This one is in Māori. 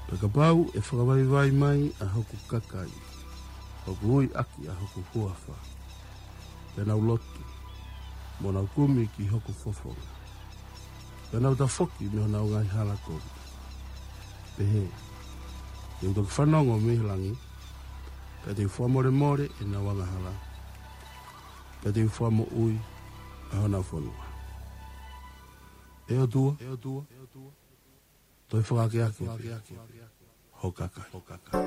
Pekapau e whakawai mai a hoku kakai. Hoku ui aki a hoku huafa. Pena ulotu. Mona ukumi ki hoku fofonga. Pena utafoki me hona ungai hala komi. Pehe. Te utoki whanongo mihilangi. Pe te ufua more more e na wanga hala. Pe te ufua mo ui a hona whanua. Eo tua. Toi whakake ake. Hokakai.